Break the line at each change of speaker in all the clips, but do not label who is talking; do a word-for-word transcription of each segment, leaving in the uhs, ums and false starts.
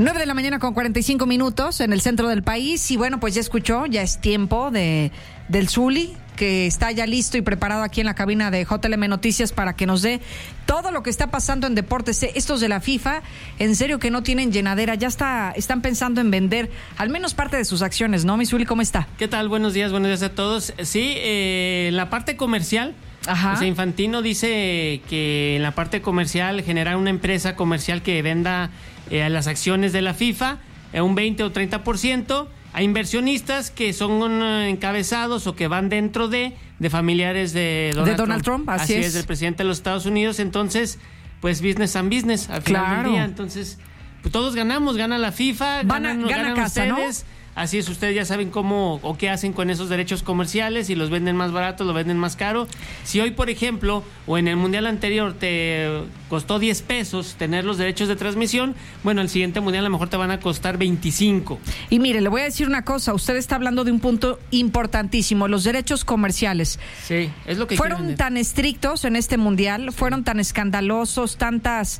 nueve de la mañana con cuarenta y cinco minutos en el centro del país. Y bueno, pues ya escuchó, ya es tiempo de del Zuli, que está ya listo y preparado aquí en la cabina de J L M Noticias para que nos dé todo lo que está pasando en deportes. Estos de la FIFA, en serio que no tienen llenadera, ya está, están pensando en vender al menos parte de sus acciones, ¿no, mi Zuli? ¿Cómo está?
¿Qué tal? Buenos días, buenos días a todos. Sí, eh, en la parte comercial,
Ajá.
O sea, Infantino dice que en la parte comercial generar una empresa comercial que venda eh, las acciones de la FIFA, eh, un veinte o treinta por ciento, a inversionistas que son uh, encabezados o que van dentro de, de familiares de Donald,
de Donald Trump. Trump así,
así
es.
es, del presidente de los Estados Unidos. Entonces, pues business and business al final
claro.
del día. Entonces, pues todos ganamos, gana la FIFA,
Van a,
ganan,
gana
ganan
casa,
ustedes. ¿No? Así es, ustedes ya saben cómo o qué hacen con esos derechos comerciales, si los venden más baratos, los venden más caro. Si hoy, por ejemplo, o en el mundial anterior te costó diez pesos tener los derechos de transmisión, bueno, el siguiente mundial a lo mejor te van a costar veinticinco.
Y mire, le voy a decir una cosa, usted está hablando de un punto importantísimo, los derechos comerciales.
Sí, es lo que
fueron tan estrictos en este mundial, sí. fueron tan escandalosos, tantas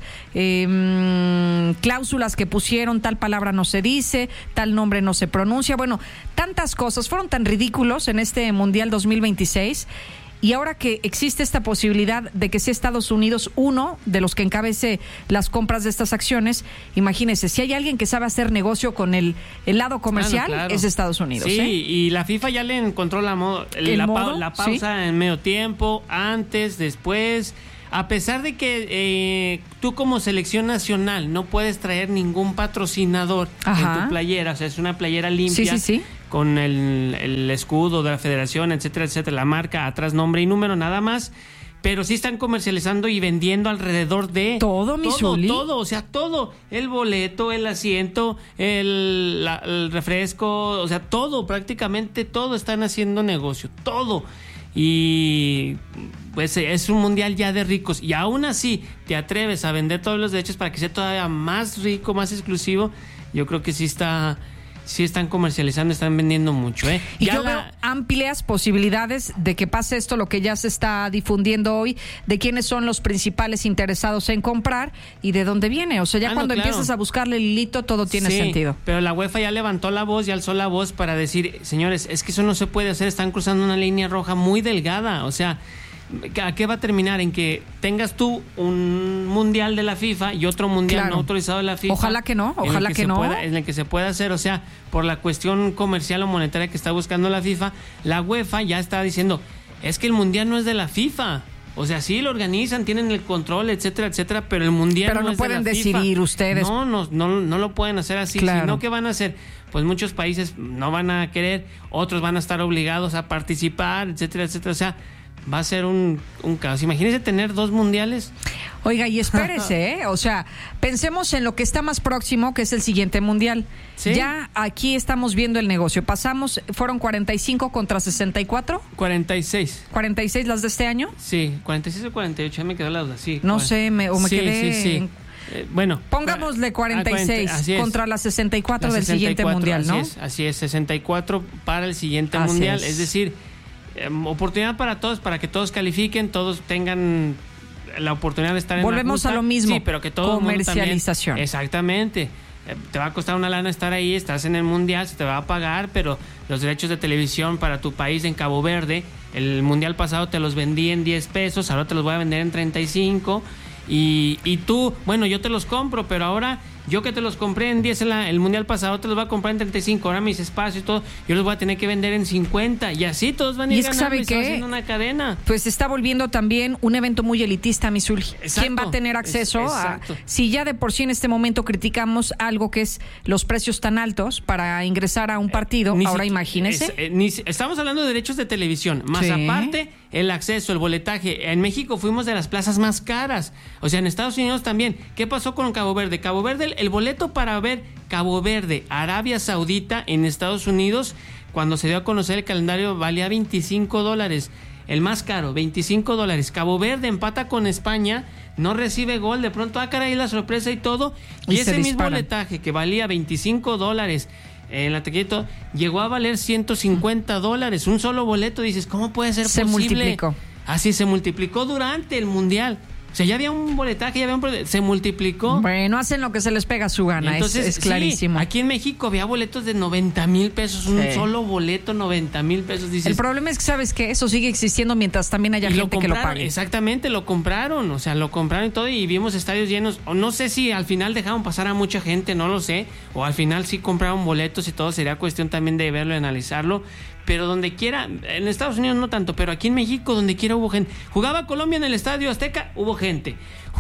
eh, cláusulas que pusieron, tal palabra no se dice, tal nombre no se pronuncia. pronuncia, bueno, tantas cosas, fueron tan ridículos en este Mundial dos mil veintiséis, y ahora que existe esta posibilidad de que sea Estados Unidos uno de los que encabece las compras de estas acciones, imagínense, si hay alguien que sabe hacer negocio con el, el lado comercial, claro, claro. es Estados Unidos.
Sí,
¿eh?
Y la FIFA ya le encontró la, mo- la,
modo,
pa- la pausa ¿sí? en medio tiempo, antes, después. A pesar de que eh, tú como selección nacional no puedes traer ningún patrocinador Ajá. en tu playera, o sea, es una playera limpia
sí, sí, sí.
con el, el escudo de la federación, etcétera, etcétera, la marca, atrás nombre y número, nada más, pero sí están comercializando y vendiendo alrededor de...
Todo, mi
Todo,
Zuli.
todo, o sea, todo, el boleto, el asiento, el, la, el refresco, o sea, todo, prácticamente todo están haciendo negocio, todo. Y pues es un mundial ya de ricos, y aún así te atreves a vender todos los derechos para que sea todavía más rico, más exclusivo. Yo creo que sí está, sí están comercializando, están vendiendo mucho, ¿eh?
Y
ya
yo
la...
veo amplias posibilidades de que pase esto, lo que ya se está difundiendo hoy, de quiénes son los principales interesados en comprar y de dónde viene. O sea, ya ah, cuando no, claro. empiezas a buscarle el hilito, todo tiene
sí,
sentido.
Pero la UEFA ya levantó la voz, ya alzó la voz para decir, señores, es que eso no se puede hacer, están cruzando una línea roja muy delgada. O sea, ¿a qué va a terminar? En que tengas tú un mundial de la FIFA y otro mundial claro. no autorizado de la FIFA.
Ojalá que no, ojalá que,
que
no.
Pueda, en el que se pueda hacer, o sea, por la cuestión comercial o monetaria que está buscando la FIFA, la UEFA ya está diciendo, es que el mundial no es de la FIFA. O sea, sí lo organizan, tienen el control, etcétera, etcétera, pero el mundial
pero
no,
no
es
pueden
de la
decidir
FIFA.
ustedes.
No, no, no, no lo pueden hacer así,
claro.
sino que van a hacer, pues muchos países no van a querer, otros van a estar obligados a participar, etcétera, etcétera, o sea, va a ser un, un caos. Imagínense tener dos mundiales.
Oiga, y espérese, ¿eh? O sea, pensemos en lo que está más próximo, que es el siguiente mundial. ¿Sí? Ya aquí estamos viendo el negocio. Pasamos, fueron cuarenta y cinco contra sesenta y cuatro.
cuarenta y seis.
¿cuarenta y seis las de este año?
Sí, cuarenta y seis o cuarenta y ocho, ya me quedó la duda, sí.
No sé, me, o me
sí,
quedé...
Sí, sí, sí. Eh, bueno,
pongámosle cuarenta y seis
ah, cuarenta,
contra las sesenta y cuatro
la
del
sesenta y cuatro,
siguiente mundial, ¿no?
Así es, así es, sesenta y cuatro para el siguiente
así
mundial.
Es,
es decir, eh, oportunidad para todos, para que todos califiquen, todos tengan la oportunidad de estar en
Volvemos
la
a lo mismo,
sí, pero que todo
comercialización.
También, exactamente. Eh, te va a costar una lana estar ahí, estás en el mundial, se te va a pagar, pero los derechos de televisión para tu país en Cabo Verde, el mundial pasado te los vendí en diez pesos, ahora te los voy a vender en treinta y cinco. Y, y tú, bueno, yo te los compro, pero ahora yo que te los compré en diez el, el mundial pasado, te los voy a comprar en treinta y cinco. Ahora mis espacios y todo, yo los voy a tener que vender en cincuenta. Y así todos van a ir
y es
ganando
que,
y se va haciendo una cadena.
Pues se está volviendo también un evento muy elitista, mi Zuli. ¿Quién va a tener acceso
es,
a...? Si ya de por sí en este momento criticamos algo que es los precios tan altos para ingresar a un partido, eh, ahora si, imagínese.
Es, eh, ni, estamos hablando de derechos de televisión, más sí. aparte el acceso, el boletaje. En México fuimos de las plazas más caras. O sea, en Estados Unidos también. ¿Qué pasó con Cabo Verde? Cabo Verde, el, el boleto para ver Cabo Verde, Arabia Saudita en Estados Unidos, cuando se dio a conocer el calendario, valía veinticinco dólares. El más caro, veinticinco dólares. Cabo Verde empata con España, no recibe gol. De pronto, ah, caray, la sorpresa y todo. Y, y ese mismo boletaje que valía veinticinco dólares en la taquito, llegó a valer ciento cincuenta dólares. Un solo boleto, dices, ¿cómo puede ser
se
posible?
Se multiplicó.
Así se multiplicó durante el mundial. O sea, ya había un boletaje, ya había un, se multiplicó.
Bueno, hacen lo que se les pega a su gana, entonces, es, es clarísimo.
Sí, aquí en México había boletos de noventa mil pesos, sí. un solo boleto, noventa mil pesos. Dices,
el problema es que sabes que eso sigue existiendo mientras también haya gente que lo pague.
Exactamente, lo compraron, o sea, lo compraron y todo y vimos estadios llenos. O no sé si al final dejaron pasar a mucha gente, no lo sé, o al final sí compraron boletos y todo, sería cuestión también de verlo y analizarlo. Pero donde quiera, en Estados Unidos no tanto, pero aquí en México donde quiera hubo gente. Jugaba Colombia en el Estadio Azteca, hubo gente.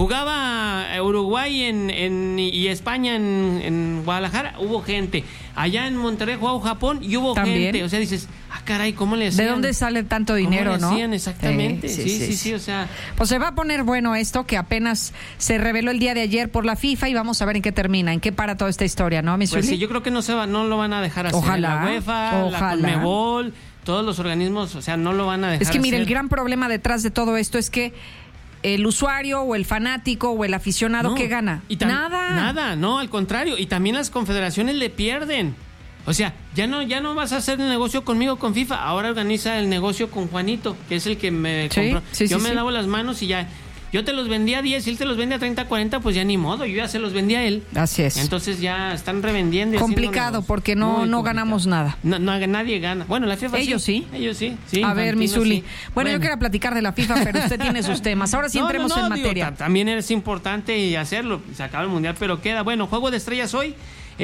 Jugaba Uruguay en, en, y España en, en Guadalajara, hubo gente. Allá en Monterrey jugaba Japón y hubo ¿también? Gente. O sea, dices, ah, caray, ¿cómo le hacían?
¿De dónde sale tanto dinero,
¿Cómo le hacían?
no?
Exactamente, sí sí sí, sí, sí, sí, o sea.
Pues se va a poner bueno esto que apenas se reveló el día de ayer por la FIFA y vamos a ver en qué termina, en qué para toda esta historia, ¿no, mi
Pues sí, yo creo que no se va, no lo van a dejar hacer.
Ojalá,
la UEFA,
ojalá.
la Conmebol, todos los organismos, o sea, no lo van a dejar
Es que mire,
hacer.
el gran problema detrás de todo esto es que el usuario o el fanático o el aficionado,
no,
¿qué gana?
Y tam-
nada.
Nada, no, al contrario. Y también las confederaciones le pierden. O sea, ya no, ya no vas a hacer el negocio conmigo con FIFA. Ahora organiza el negocio con Juanito, que es el que me
sí,
compró.
Sí,
yo
sí,
me
sí.
lavo las manos y ya. Yo te los vendía a diez y él te los vende a treinta, cuarenta, pues ya ni modo. Yo ya se los vendía a él.
Así es.
Entonces ya están revendiendo. Y
complicado porque no, no ganamos nada.
No, no, nadie gana. Bueno, la FIFA
Ellos sí.
sí. Ellos sí. sí
a ver, mi Zuli.
sí.
Bueno,
bueno,
yo quería platicar de la FIFA, pero usted tiene sus temas. Ahora sí
no,
entremos
no, no,
en
digo,
materia.
ta- también es importante hacerlo. Se acaba el mundial, pero queda. Bueno, juego de estrellas hoy.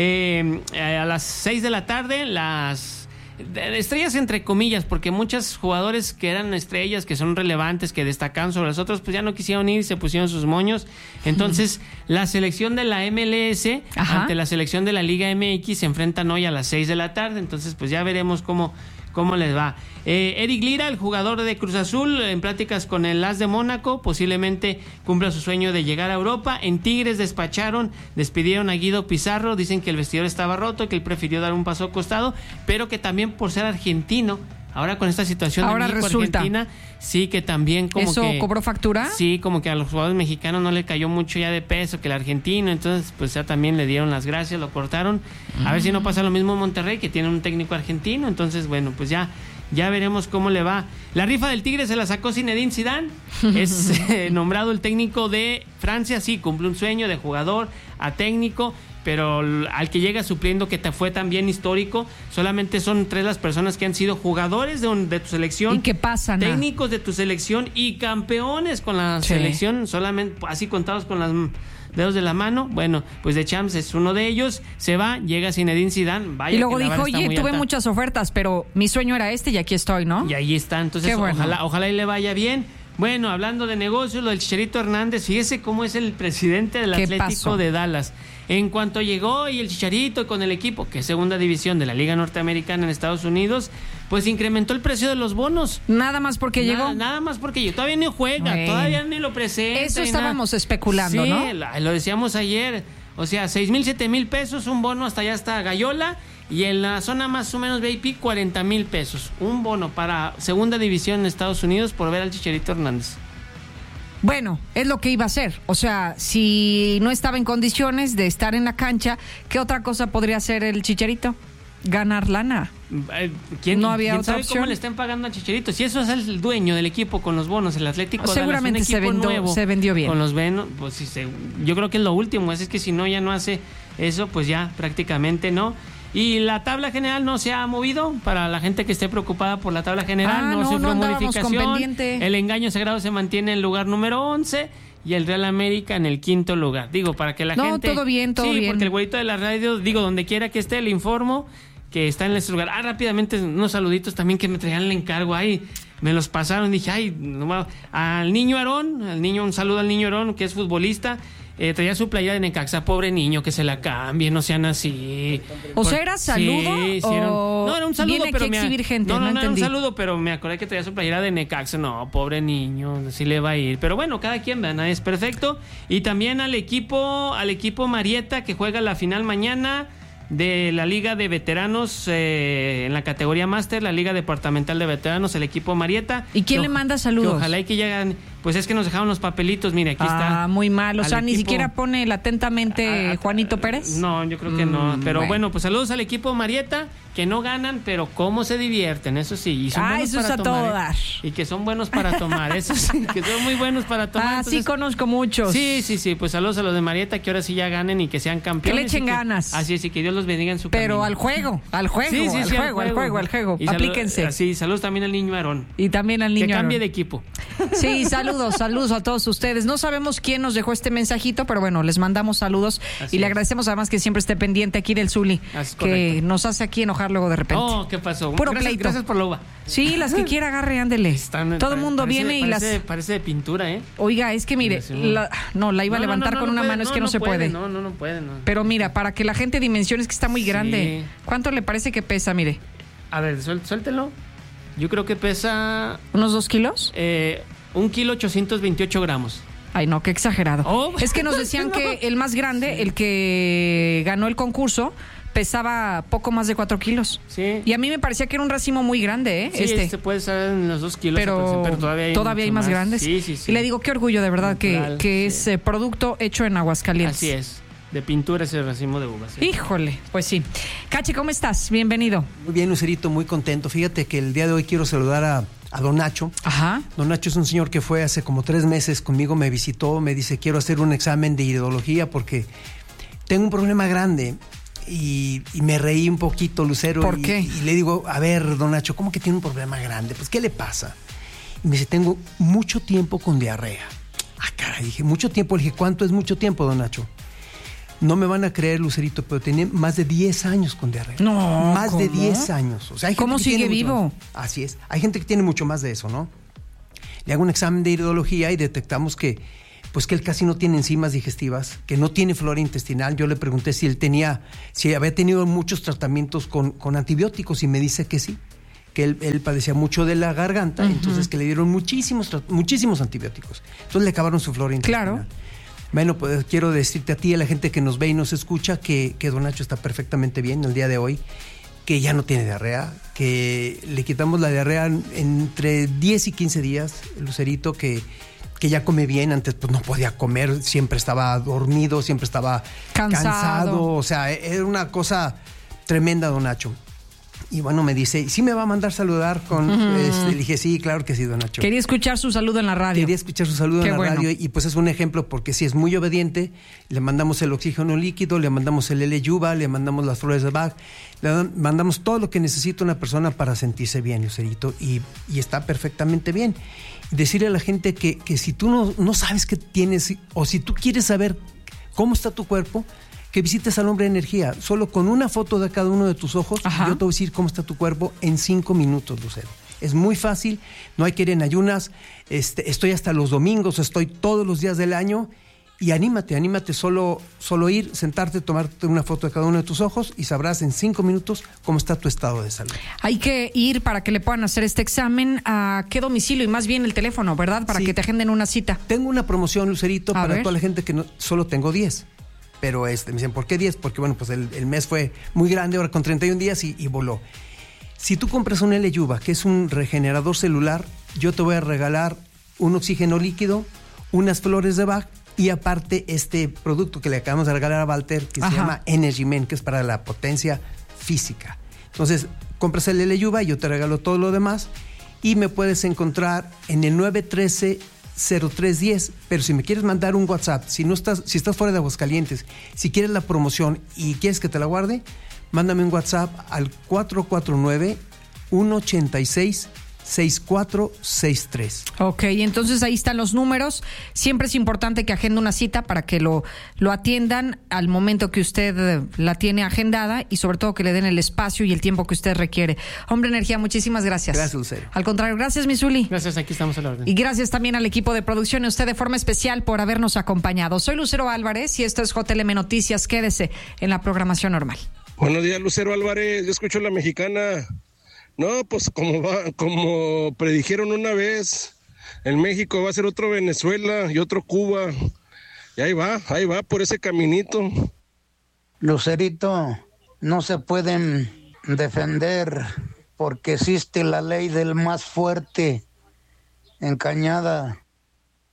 Eh, a las seis de la tarde, las estrellas entre comillas, porque muchos jugadores que eran estrellas, que son relevantes, que destacan sobre los otros, pues ya no quisieron ir y se pusieron sus moños. Entonces, la selección de la M L S
Ajá.
ante la selección de la Liga M X se enfrentan hoy a las seis de la tarde. Entonces, pues ya veremos cómo, cómo les va. Eh, Eric Lira, el jugador de Cruz Azul, en pláticas con el A S de Mónaco, posiblemente cumpla su sueño de llegar a Europa. En Tigres despacharon, despidieron a Guido Pizarro, dicen que el vestidor estaba roto, que él prefirió dar un paso al costado, pero que también por ser argentino, ahora con esta situación
ahora
de México-Argentina, sí que también como
¿Eso
que...
cobró factura?
Sí, como que a los jugadores mexicanos no le cayó mucho ya de peso que el argentino, entonces pues ya también le dieron las gracias, lo cortaron. A ver si no pasa lo mismo en Monterrey, que tiene un técnico argentino, entonces bueno, pues ya... Ya veremos cómo le va. La rifa del Tigre se la sacó Zinedine Zidane. Es eh, nombrado el técnico de Francia. Sí, cumple un sueño de jugador a técnico, pero al que llega supliendo, que te fue también histórico. Solamente son tres las personas que han sido jugadores de, un, de tu selección.
¿Y qué pasa?
Técnicos de tu selección y campeones con la sí. selección. Solamente así contados con las dedos de la mano. Bueno, pues de Champs es uno de ellos. Se va, llega Zinedine Zidane. Vaya,
y luego
que
dijo, oye, tuve
alta.
muchas ofertas, pero mi sueño era este y aquí estoy, ¿no?
Y ahí está. Entonces,
bueno.
ojalá, ojalá y le vaya bien. Bueno, hablando de negocios, lo del Chicharito Hernández, fíjese cómo es el presidente del Atlético
pasó?
de Dallas. En cuanto llegó y el Chicharito con el equipo, que es segunda división de la Liga Norteamericana en Estados Unidos, pues incrementó el precio de los bonos.
Nada más porque
nada,
llegó.
Nada más porque llegó. Todavía ni juega,
bueno.
todavía ni lo presenta.
Eso estábamos nada. especulando,
sí,
¿no?
Sí, lo decíamos ayer. O sea, seis mil, siete mil pesos, un bono hasta allá hasta Gallola. Y en la zona más o menos V I P, cuarenta mil pesos. Un bono para segunda división en Estados Unidos por ver al Chicharito Hernández.
Bueno, es lo que iba a hacer. O sea, si no estaba en condiciones de estar en la cancha, ¿qué otra cosa podría hacer el Chicharito? Ganar lana.
¿Quién,
no había
¿quién
otra
sabe
opción?
cómo le están pagando al Chicharito? Si eso es el dueño del equipo con los bonos, el Atlético de
seguramente
Dallas, un
se,
equipo
vendió,
nuevo,
se vendió bien.
Con los bonos, pues sí, se, yo creo que es lo último. Es que si no, ya no hace eso, pues ya prácticamente no. Y la tabla general no se ha movido. Para la gente que esté preocupada por la tabla general,
ah,
no,
no
sufrió
no
modificación. El Engaño Sagrado se mantiene en el lugar número once y el Real América en el quinto lugar. Digo, para que la
no,
gente...
No, todo bien, todo
sí,
bien.
Sí, porque el güerito de la radio, digo, donde quiera que esté, le informo que está en ese lugar. Ah, rápidamente, unos saluditos también que me traían el encargo ahí. Me los pasaron, dije, ay, no, al niño Aarón, al niño, un saludo al niño Aarón, que es futbolista. Eh, traía su playera de Necaxa, pobre niño, que se la cambie, no sean así.
O sea, ¿era saludo?
Sí, sí,
o
era un, no, era un saludo,
viene
pero
que
me,
exhibir gente,
no, no,
no,
no era un
entendí.
saludo, pero me acordé que traía su playera de Necaxa. No, pobre niño, así le va a ir. Pero bueno, cada quien, vean, es perfecto. Y también al equipo, al equipo Marieta, que juega la final mañana de la Liga de Veteranos eh, en la categoría Máster, la Liga Departamental de Veteranos, el equipo Marieta.
¿Y quién le manda saludos?
Ojalá y que llegan, pues Pues es que nos dejaron los papelitos, mire, aquí
ah,
está.
Ah, muy mal, o sea,
equipo.
Ni siquiera pone el atentamente
a, a,
Juanito Pérez.
No, yo creo que mm, no, pero
bueno.
bueno, pues saludos al equipo Marieta, que no ganan, pero cómo se divierten, eso sí, y son
ah,
buenos
eso
para
es a
tomar,
todo dar.
¿eh? Y que son buenos para tomar, eso sí, que son muy buenos para tomar.
Ah,
entonces,
sí conozco muchos.
Sí, sí, sí, pues saludos a los de Marieta, que ahora sí ya ganen y que sean campeones.
Que le echen
que,
ganas.
Así es, y que Dios los bendiga en su
Pero
camino.
al juego, al juego,
sí, sí,
al,
sí,
juego al juego, al juego, al juego. Aplíquense.
Salud, sí, saludos también al niño Aarón.
Y también al niño
Que cambie
Aarón.
de equipo.
Sí, saludos, saludos a todos ustedes. No sabemos quién nos dejó este mensajito, pero bueno, les mandamos saludos. Así y le agradecemos además que siempre esté pendiente aquí del Zuli, que nos hace aquí enojar luego de repente.
Oh, ¿qué pasó?
Puro
gracias,
pleito.
Gracias por la uva.
Sí, las que quiera agarre, ándele. Están, Todo el mundo
parece,
viene y
parece,
las...
Parece de pintura, ¿eh?
Oiga, es que mire, la... no, la iba
no,
a levantar
no, no,
con
no
una
puede,
mano, es
no,
que no,
no
se puede.
No, no, no puede, no.
Pero mira, para que la gente dimensione, es que está muy grande.
Sí.
¿Cuánto le parece que pesa, mire?
A ver, suel, suéltelo. Yo creo que pesa...
¿Unos dos kilos?
Eh, un kilo ochocientos veintiocho gramos.
Ay, no, qué exagerado.
Oh.
Es que nos decían
no.
que el más grande, sí. el que ganó el concurso, pesaba poco más de cuatro kilos.
Sí.
Y a mí me parecía que era un racimo muy grande, ¿eh?
Sí,
este.
este puede estar en los dos kilos.
Pero,
pero todavía hay,
todavía hay más, más grandes.
Sí, sí, sí.
Y le digo, qué orgullo de verdad que, que sí. es eh, producto hecho en Aguascalientes.
Así es. De pintura ese racimo de uvas. ¿Sí?
Híjole, pues sí. Cachi, ¿cómo estás? Bienvenido.
Muy bien, Lucerito, muy contento. Fíjate que el día de hoy quiero saludar a, a don Nacho.
Ajá.
Don Nacho es un señor que fue hace como tres meses conmigo, me visitó, me dice, quiero hacer un examen de iridología porque tengo un problema grande. Y, y me reí un poquito, Lucero.
¿Por
y,
qué?
Y le digo, a ver, don Nacho, ¿cómo que tiene un problema grande? Pues, ¿qué le pasa? Y me dice, tengo mucho tiempo con diarrea. Ah, caray, dije, mucho tiempo. Le dije, ¿cuánto es mucho tiempo, don Nacho? No me van a creer, Lucerito, pero tenía más de diez años con diarrea.
No,
Más
¿cómo?
de diez años. O sea, hay gente
¿Cómo
que
sigue
tiene
vivo?
Mucho, así es. Hay gente que tiene mucho más de eso, ¿no? Le hago un examen de iridología y detectamos que, pues que él casi no tiene enzimas digestivas, que no tiene flora intestinal. Yo le pregunté si él tenía, si había tenido muchos tratamientos con, con antibióticos y me dice que sí, que él, él padecía mucho de la garganta, uh-huh. entonces que le dieron muchísimos, muchísimos antibióticos. Entonces le acabaron su flora intestinal.
Claro.
Bueno, pues quiero decirte a ti, a la gente que nos ve y nos escucha, que, que don Nacho está perfectamente bien el día de hoy, que ya no tiene diarrea, que le quitamos la diarrea entre diez y quince días, Lucerito, que, que ya come bien. Antes pues no podía comer, siempre estaba dormido, siempre estaba
cansado,
cansado o sea, era una cosa tremenda, don Nacho. Y bueno, me dice, ¿sí me va a mandar saludar? Con uh-huh. este, le dije, sí, claro que sí, don Nacho.
Quería escuchar su saludo en la radio.
Quería escuchar su saludo Qué en la bueno. radio y pues es un ejemplo porque sí es muy obediente. Le mandamos el oxígeno líquido, le mandamos el L-Yuba, le mandamos las flores de Bach, le mandamos todo lo que necesita una persona para sentirse bien, Lucerito, y, y está perfectamente bien. Y decirle a la gente que, que si tú no, no sabes qué tienes o si tú quieres saber cómo está tu cuerpo, que visites al Hombre de Energía. Solo con una foto de cada uno de tus ojos, Ajá. yo te voy a decir cómo está tu cuerpo en cinco minutos, Lucero. Es muy fácil, no hay que ir en ayunas. Este, estoy hasta los domingos, estoy todos los días del año. Y anímate, anímate solo, solo ir, sentarte, tomarte una foto de cada uno de tus ojos y sabrás en cinco minutos cómo está tu estado de salud.
Hay que ir para que le puedan hacer este examen. ¿A qué domicilio? Y más bien el teléfono, ¿verdad? Para sí. que te agenden una cita.
Tengo una promoción, Lucerito,
a
para
ver.
toda la gente que no, solo tengo diez. Pero este, me dicen, ¿por qué diez? Porque bueno, pues el, el mes fue muy grande, ahora con treinta y un días y, y voló. Si tú compras un L-Yuba, que es un regenerador celular, yo te voy a regalar un oxígeno líquido, unas flores de Bach y aparte este producto que le acabamos de regalar a Walter, que Ajá. se llama Energy Men, que es para la potencia física. Entonces, compras el L-Yuba y yo te regalo todo lo demás y me puedes encontrar en el nueve uno tres, cero tres uno cero, pero si me quieres mandar un WhatsApp, si no estás, si estás fuera de Aguascalientes, si quieres la promoción y quieres que te la guarde, mándame un WhatsApp al cuatro cuatro nueve, uno ocho seis, seis cuatro seis tres.
Ok, entonces ahí están los números. Siempre es importante que agende una cita para que lo, lo atiendan al momento que usted la tiene agendada y sobre todo que le den el espacio y el tiempo que usted requiere. Hombre Energía, muchísimas gracias.
Gracias, Lucero.
Al contrario, gracias, mi Zuli.
Gracias, aquí estamos a la orden.
Y gracias también al equipo de producción y a usted de forma especial por habernos acompañado. Soy Lucero Álvarez y esto es J L M Noticias. Quédese en la programación normal.
Buenos días, Lucero Álvarez. Yo escucho La Mexicana. No, pues como va, como predijeron una vez, en México va a ser otro Venezuela y otro Cuba. Y ahí va, ahí va por ese caminito.
Lucerito, no se pueden defender porque existe la ley del más fuerte en Cañada.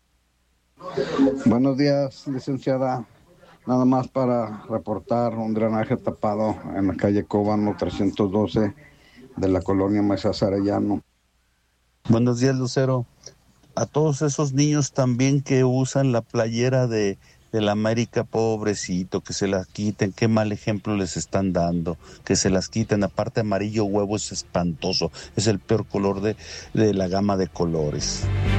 Buenos días, licenciada. Nada más para reportar un drenaje tapado en la calle Cóbano trescientos doce de la colonia Mesas Arellano.
Buenos días, Lucero. A todos esos niños también que usan la playera de, de la América, pobrecito, que se las quiten, qué mal ejemplo les están dando, que se las quiten. Aparte, amarillo huevo es espantoso, es el peor color de, de la gama de colores.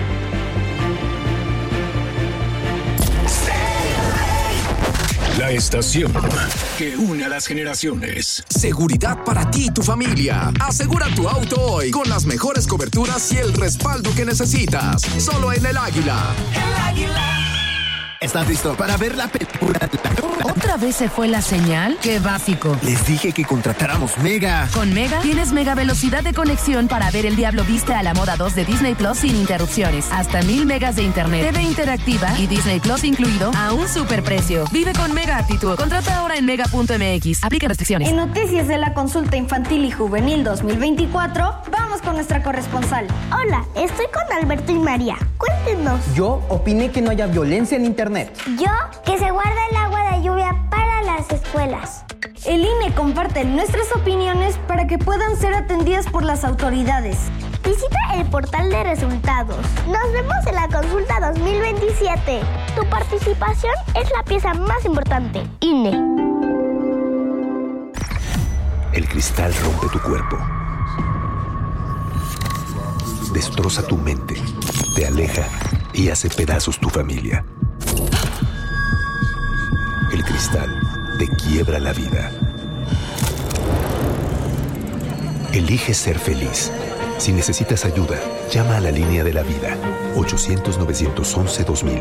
La estación que une a las generaciones.
Seguridad para ti y tu familia. Asegura tu auto hoy con las mejores coberturas y el respaldo que necesitas. Solo en El Águila.
El Águila.
¿Estás listo para ver la película?
¿Otra vez se fue la señal? ¡Qué básico!
Les dije que contratáramos Mega.
Con Mega tienes mega velocidad de conexión para ver El Diablo Viste a la Moda dos de Disney Plus sin interrupciones. Hasta mil megas de internet, T V interactiva y Disney Plus incluido a un superprecio. Vive con Mega Actitud. Contrata ahora en mega punto m x. Aplica restricciones.
En noticias de la consulta infantil y juvenil dos mil veinticuatro, vamos con nuestra corresponsal.
Hola, estoy con Alberto y María. Cuéntenos.
Yo opiné que no haya violencia en internet.
Yo, que se guarda el agua de lluvia para las escuelas.
El I N E comparte nuestras opiniones para que puedan ser atendidas por las autoridades.
Visita el portal de resultados. Nos vemos en la consulta dos mil veintisiete. Tu participación es la pieza más importante. I N E.
El cristal rompe tu cuerpo. Destroza tu mente. Te aleja y hace pedazos tu familia. El cristal te quiebra la vida. Elige ser feliz. Si necesitas ayuda, llama a la línea de la vida. ochocientos, novecientos once, dos mil.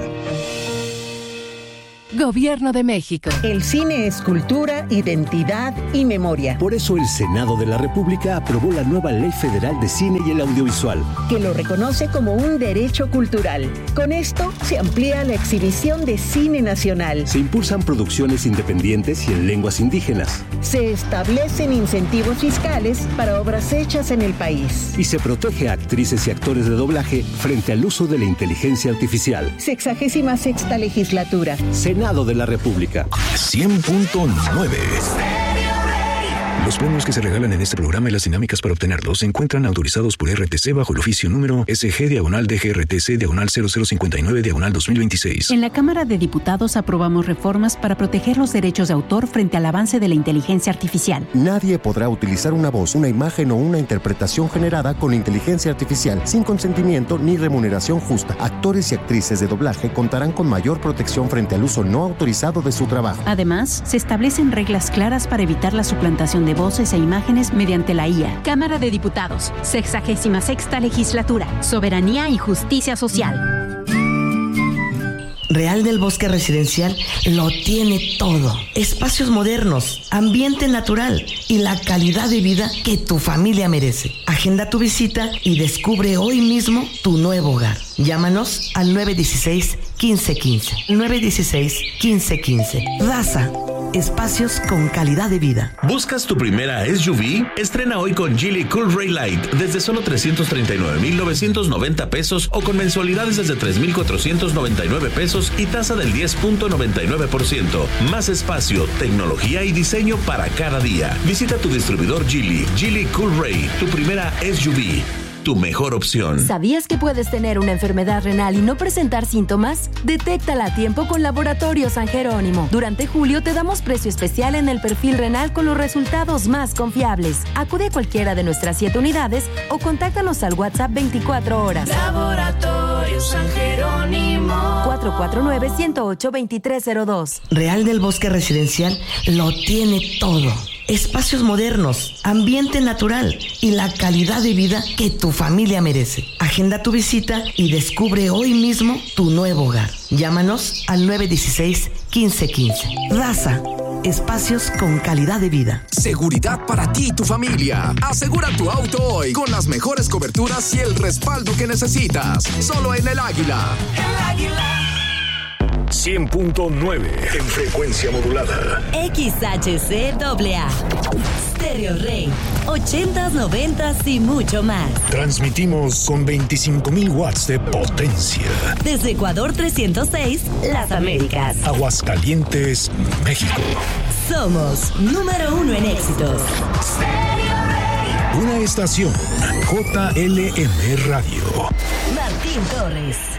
Gobierno de México.
El cine es cultura, identidad y memoria.
Por eso el Senado de la República aprobó la nueva Ley Federal de Cine y el Audiovisual,
que lo reconoce como un derecho cultural. Con esto se amplía la exhibición de cine nacional.
Se impulsan producciones independientes y en lenguas indígenas.
Se establecen incentivos fiscales para obras hechas en el país.
Y se protege a actrices y actores de doblaje frente al uso de la inteligencia artificial.
Sexagésima sexta legislatura.
Senado de la República.
cien punto nueve. Los premios que se regalan en este programa y las dinámicas para obtenerlos se encuentran autorizados por R T C bajo el oficio número S G diagonal D G R T C diagonal cero cero cincuenta y nueve diagonal dos mil veintiséis.
En la Cámara de Diputados aprobamos reformas para proteger los derechos de autor frente al avance de la inteligencia artificial.
Nadie podrá utilizar una voz, una imagen o una interpretación generada con inteligencia artificial sin consentimiento ni remuneración justa. Actores y actrices de doblaje contarán con mayor protección frente al uso no autorizado de su trabajo.
Además, se establecen reglas claras para evitar la suplantación de voces e imágenes mediante la I A. Cámara de Diputados, sexagésima sexta legislatura, soberanía y justicia social.
Real del Bosque Residencial lo tiene todo. Espacios modernos, ambiente natural y la calidad de vida que tu familia merece. Agenda tu visita y descubre hoy mismo tu nuevo hogar. Llámanos al nueve uno seis, uno cinco uno cinco. nueve uno seis, uno cinco uno cinco. Raza. Espacios con calidad de vida.
¿Buscas tu primera S U V? Estrena hoy con Geely Cool Ray Light desde solo trescientos treinta y nueve mil novecientos noventa pesos o con mensualidades desde tres mil cuatrocientos noventa y nueve pesos y tasa del diez punto noventa y nueve por ciento. Más espacio, tecnología y diseño para cada día. Visita tu distribuidor Geely. Geely Cool Ray, tu primera S U V. Tu mejor opción.
¿Sabías que puedes tener una enfermedad renal y no presentar síntomas? Detéctala a tiempo con Laboratorio San Jerónimo. Durante julio te damos precio especial en el perfil renal con los resultados más confiables. Acude a cualquiera de nuestras siete unidades o contáctanos al WhatsApp veinticuatro horas.
Laboratorio San Jerónimo.
cuatro cuatro nueve, uno cero ocho, dos tres cero dos.
Real del Bosque Residencial lo tiene todo. Espacios modernos, ambiente natural y la calidad de vida que tu familia merece. Agenda tu visita y descubre hoy mismo tu nuevo hogar. Llámanos al nueve uno seis, uno cinco uno cinco. Raza. Espacios con calidad de vida.
Seguridad para ti y tu familia. Asegura tu auto hoy con las mejores coberturas y el respaldo que necesitas. Solo en El Águila.
El Águila.
cien punto nueve en frecuencia modulada.
X H C A A.
Stereo Rey. ochentas, noventas y mucho más.
Transmitimos con veinticinco mil watts de potencia.
Desde Ecuador trescientos seis, Las Américas.
Aguascalientes, México.
Somos número uno en éxitos.
Una estación J L M Radio.
Martín Torres.